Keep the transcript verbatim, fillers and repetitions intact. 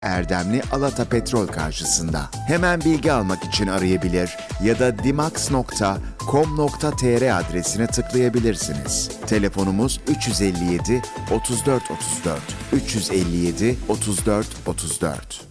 Erdemli Alata Petrol karşısında. Hemen bilgi almak için arayabilir ya da dimax nokta com nokta tr adresine tıklayabilirsiniz. Telefonumuz üç yüz elli yedi otuz dört otuz dört üç yüz elli yedi otuz dört otuz dört.